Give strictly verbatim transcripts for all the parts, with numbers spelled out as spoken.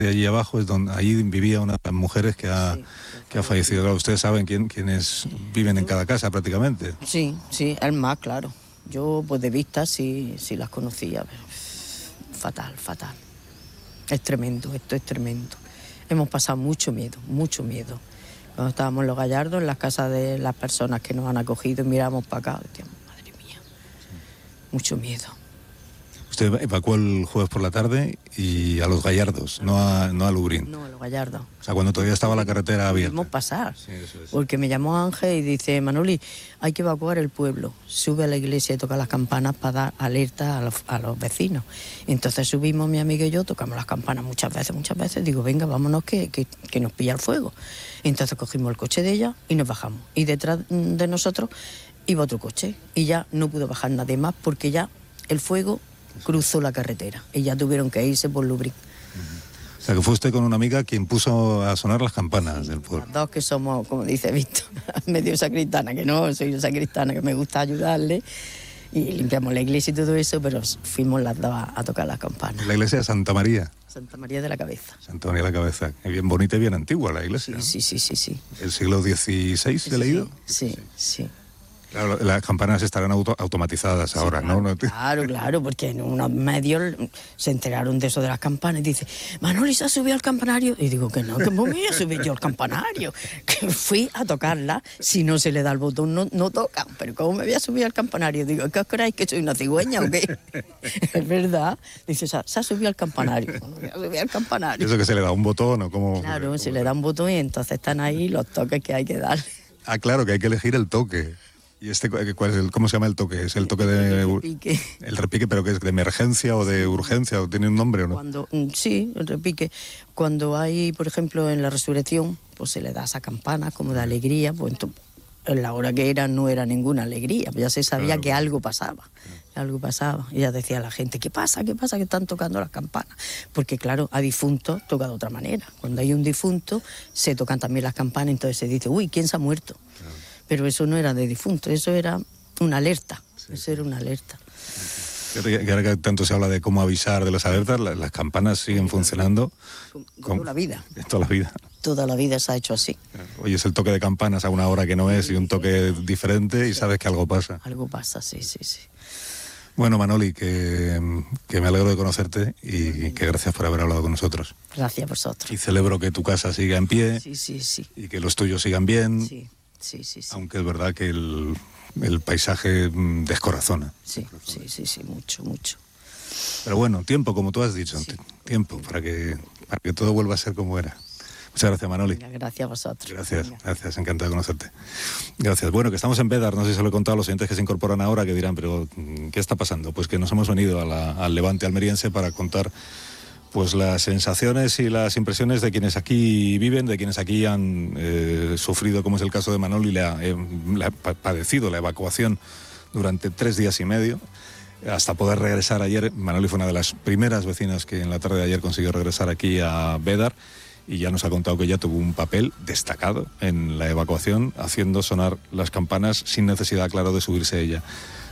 de allí abajo es donde ahí vivía una de las mujeres que ha, sí, que ha fallecido. Claro, ustedes saben quién, quiénes viven en cada casa prácticamente. Sí, sí, el más, claro. Yo pues de vista sí, sí las conocía, pero fatal, fatal. Es tremendo, esto es tremendo. Hemos pasado mucho miedo, mucho miedo. Cuando estábamos en Los Gallardos, en las casas de las personas que nos han acogido, y miramos para acá, decíamos, madre mía, mucho miedo. Usted evacuó el jueves por la tarde y a Los Gallardos, no a, no a Lubrín. No, a Los Gallardos. O sea, cuando todavía estaba la carretera abierta. Pudimos pasar, sí, eso es. Porque me llamó Ángel y dice, Manoli, hay que evacuar el pueblo. Sube a la iglesia y toca las campanas para dar alerta a los, a los vecinos. Entonces subimos mi amigo y yo, tocamos las campanas muchas veces, muchas veces. Digo, venga, vámonos que, que, que nos pilla el fuego. Entonces cogimos el coche de ella y nos bajamos. Y detrás de nosotros iba otro coche. Y ya no pudo bajar nadie más porque ya el fuego cruzó la carretera y ya tuvieron que irse por Lubrín. O sea, que fue usted con una amiga quien puso a sonar las campanas del pueblo. Las dos que somos, como dice Víctor, medio sacristana, que no soy sacristana, que me gusta ayudarle, y limpiamos la iglesia y todo eso, pero fuimos las dos a, a tocar las campanas. La iglesia de Santa María. Santa María de la Cabeza. Santa María de la Cabeza. Bien bonita y bien antigua la iglesia. Sí, sí, sí, sí, sí. ¿El siglo dieciséis he leído? Sí, sí, sí. Claro, las campanas estarán auto automatizadas ahora, sí, claro, ¿no? Claro, claro, porque en unos medios se enteraron de eso de las campanas y dice, Manoli se ha subido al campanario. Y digo que no, que me voy a subir yo al campanario. Que fui a tocarla, si no se le da el botón no, no tocan, pero ¿cómo me voy a subir al campanario? Digo, ¿qué os creéis, que soy una cigüeña o qué? Es verdad. Dice, se ha subido al campanario. ¿Cómo me voy a subir al campanario? ¿Eso que se le da un botón o cómo? Claro, cómo, se cómo le da un botón y entonces están ahí los toques que hay que darle. Ah, claro, que hay que elegir el toque. ¿Y este cuál es el, cómo se llama el toque? ¿Es el toque de el repique? El repique, pero que es de emergencia o de urgencia, o tiene un nombre o no? Cuando, sí, el repique. Cuando hay, por ejemplo, en la resurrección, pues se le da esa campana como de alegría, pues en la hora que era no era ninguna alegría, pues ya se sabía claro, que algo pasaba, que algo pasaba. Y ya decía la gente, ¿qué pasa? ¿Qué pasa que están tocando las campanas? Porque claro, a difuntos toca de otra manera. Cuando hay un difunto, se tocan también las campanas, entonces se dice, uy, ¿quién se ha muerto? Claro. Pero eso no era de difunto, eso era una alerta, sí, eso era una alerta. Que ahora que tanto se habla de cómo avisar de las alertas, las, las campanas siguen funcionando. Toda con, la vida. Toda la vida. Toda la vida se ha hecho así. Oye, es el toque de campanas a una hora que no es y un toque diferente y sabes que algo pasa. Algo pasa, sí, sí, sí. Bueno, Manoli, que, que me alegro de conocerte y que gracias por haber hablado con nosotros. Gracias a vosotros. Y celebro que tu casa siga en pie. Sí, sí, sí. Y que los tuyos sigan bien. Sí, sí, sí. sí. Aunque es verdad que el, el paisaje descorazona. Sí, sí, sí, sí, mucho, mucho. Pero bueno, tiempo, como tú has dicho, sí. tiempo para que, para que todo vuelva a ser como era. Muchas gracias, Manoli. Venga, gracias a vosotros. Gracias, Venga. Gracias, encantado de conocerte. Gracias. Bueno, que estamos en Bédar, no sé si se lo he contado a los oyentes que se incorporan ahora, que dirán, pero ¿qué está pasando? Pues que nos hemos venido a la, al Levante almeriense para contar pues las sensaciones y las impresiones de quienes aquí viven, de quienes aquí han eh, sufrido, como es el caso de Manoli, le ha, eh, le ha padecido la evacuación durante tres días y medio, hasta poder regresar ayer. Manoli fue una de las primeras vecinas que en la tarde de ayer consiguió regresar aquí a Bédar, y ya nos ha contado que ya tuvo un papel destacado en la evacuación, haciendo sonar las campanas sin necesidad, claro, de subirse ella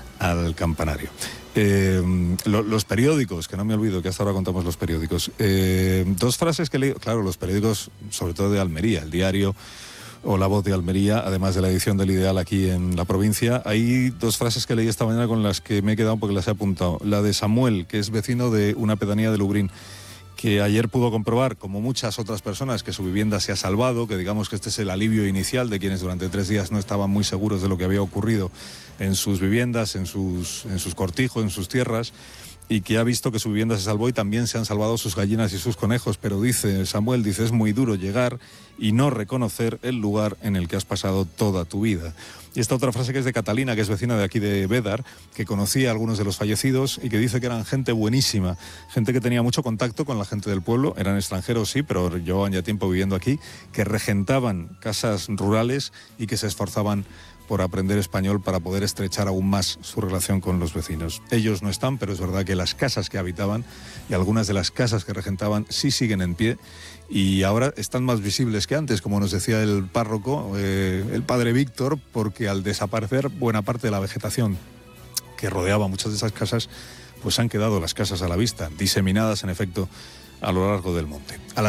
al campanario. Eh, lo, los periódicos, que no me olvido que hasta ahora contamos los periódicos. Eh, dos frases que he leído, claro, los periódicos, sobre todo de Almería, el Diario o La Voz de Almería, además de la edición del Ideal aquí en la provincia. Hay dos frases que leí esta mañana con las que me he quedado porque las he apuntado. La de Samuel, que es vecino de una pedanía de Lubrín, que ayer pudo comprobar, como muchas otras personas, que su vivienda se ha salvado, que digamos que este es el alivio inicial de quienes durante tres días no estaban muy seguros de lo que había ocurrido en sus viviendas, en sus, en sus cortijos, en sus tierras, y que ha visto que su vivienda se salvó y también se han salvado sus gallinas y sus conejos. Pero dice Samuel, dice, es muy duro llegar y no reconocer el lugar en el que has pasado toda tu vida. Y esta otra frase que es de Catalina, que es vecina de aquí de Bédar, que conocía a algunos de los fallecidos y que dice que eran gente buenísima, gente que tenía mucho contacto con la gente del pueblo, eran extranjeros sí, pero llevaban ya tiempo viviendo aquí, que regentaban casas rurales y que se esforzaban por aprender español para poder estrechar aún más su relación con los vecinos. Ellos no están, pero es verdad que las casas que habitaban y algunas de las casas que regentaban sí siguen en pie y ahora están más visibles que antes, como nos decía el párroco, eh, el padre Víctor, porque al desaparecer buena parte de la vegetación que rodeaba muchas de esas casas, pues han quedado las casas a la vista, diseminadas en efecto a lo largo del monte. A